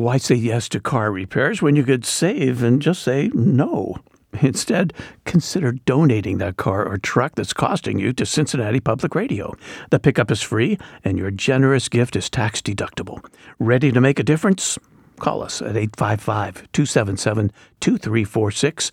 Why say yes to car repairs when you could save and just say no? Instead, consider donating that car or truck that's costing you to Cincinnati Public Radio. The pickup is free, and your generous gift is tax-deductible. Ready to make a difference? Call us at 855-277-2346